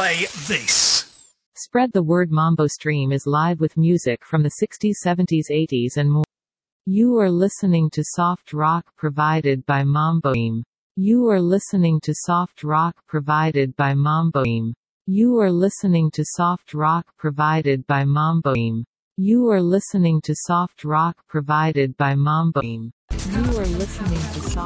play this. Spread the word. Mambo Stream is live with music from the 60s, 70s, 80s and more. You are listening to soft rock provided by Mambo Stream. You are listening to soft rock provided by Mambo Stream. You are listening to soft rock provided by Mambo Stream. You are listening to soft rock provided by Mambo Stream. You are listening to soft